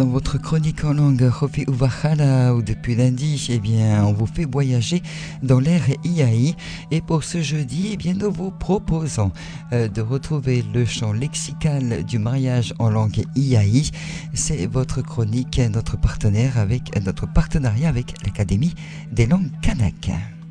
Dans votre chronique en langue Hopi Uwachala, où depuis lundi, on vous fait voyager dans l'ère Iai. Et pour ce jeudi, nous vous proposons de retrouver le chant lexical du mariage en langue Iai. C'est votre chronique, notre partenariat avec l'Académie des langues kanak.